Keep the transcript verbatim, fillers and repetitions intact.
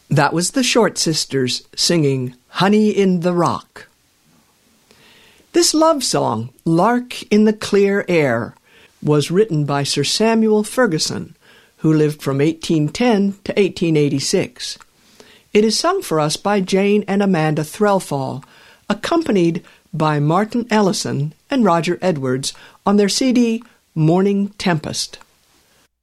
That was the Short Sisters singing Honey in the Rock. This love song, Lark in the Clear Air, was written by Sir Samuel Ferguson, who lived from eighteen ten to eighteen eighty-six. It is sung for us by Jane and Amanda Threlfall, accompanied by Martin Ellison and Roger Edwards on their C D Morning Tempest.